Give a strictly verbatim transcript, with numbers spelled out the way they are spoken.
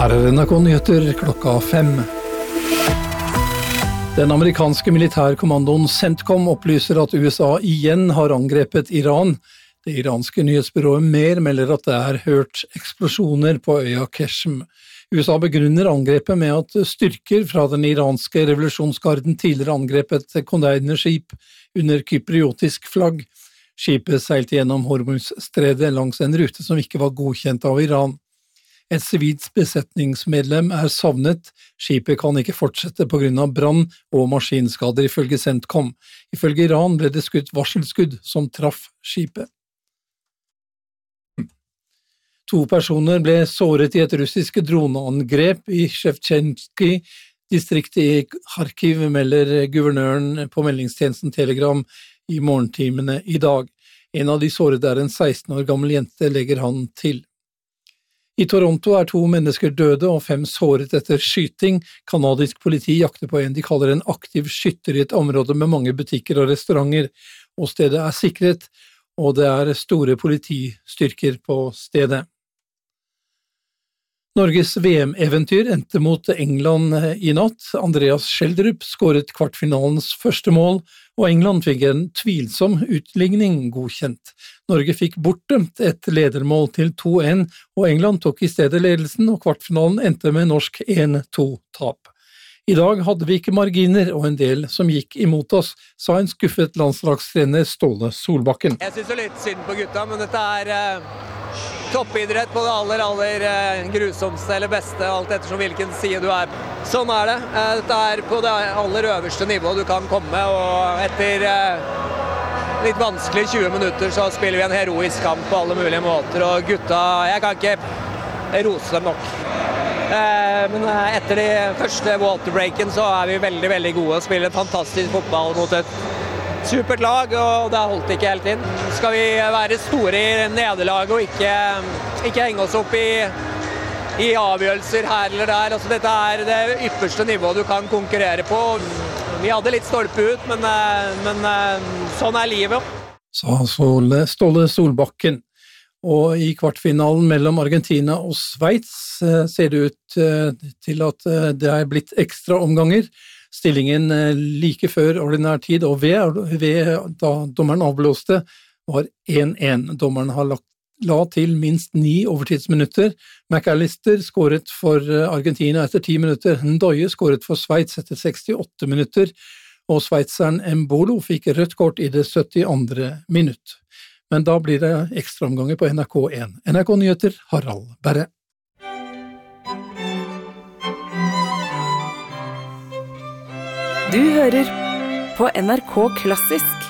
Her er N R K Nyheter klokka fem. Den amerikanske militærkommandoen CENTCOM opplyser at U S A igjen har angrepet Iran. Det iranske nyhetsbyrået Mer melder at det er hørt eksplosjoner på øya Qeshm. U S A begrunner angrepet med at styrker fra den iranske revolusjonsgarden tidligere angrep et containerskip under kypriotisk flagg. Skipet seilte gjennom Hormuzstredet langs en rute som ikke var godkjent av Iran. Et sivilt besetningsmedlem er savnet. Skipet kan ikke fortsette på grunn av brann og maskinskader ifølge CENTCOM. Ifølge Iran ble det skutt varselskudd som traff skipet. To personer ble såret i et russisk droneangrep i Shevchenski-distriktet i Kharkiv, melder guvernøren på meldingstjenesten Telegram i morgentimene i dag. En av de sårede er en seksten år gammel jente, legger han til. I Toronto er to mennesker døde og fem såret etter skyting. Kanadisk politi jakter på en de kaller en aktiv skytter i et område med mange butikker og restauranter, og stedet er sikret, og det er store politistyrker på stedet. Norges V M-eventyr endte mot England i natt. Andreas Schjelderup skåret kvartfinalens første mål, og England fikk en tvilsom utligning godkjent. Norge fikk bortdømt et ledermål til to en, og England tok i stedet ledelsen, og kvartfinalen endte med norsk en to-tap. I dag hadde vi ikke marginer og en del som gikk imot oss, sa en skuffet landslagstrener Ståle Solbakken. Jeg synes det er litt synd på gutta, men dette er uh, toppidrett på det aller, aller uh, grusomste eller beste, alt ettersom hvilken side du er. Sånn er det. Uh, dette er på det aller øverste nivå du kan komme, og etter uh, litt vanskelig tjue minutter så spiller vi en heroisk kamp på alle mulige måter, og gutta, jeg kan ikke rose dem nok. Men etter de første waterbreaken så er vi veldig, veldig gode og spiller fantastisk fotball mot et supert lag, og det holdt ikke helt inn. Skal vi være store i nederlaget og ikke, ikke henge oss opp i, i avgjørelser her eller der. Altså, dette er det ypperste nivået du kan konkurrere på. Vi hadde litt stolpe ut, men, men sånn er livet. Sa Ståle Solbakken. Og i kvartfinalen mellom Argentina og Sveits ser det ut til at det er blitt ekstra omganger. Stillingen like før ordinær tid og ved, ved da dommeren avblåste var en en. Dommeren har lagt, la til minst ni overtidsminutter. McAllister skåret for Argentina etter ti minutter. Ndoye skåret for Sveits etter sekstiåtte minutter. Og sveitseren Embolo fikk rødt kort i det syttiandre minutt. Men da blir det ekstraomganger på N R K en. N R K Nyheter, Harald Berre. Du hører på N R K Klassisk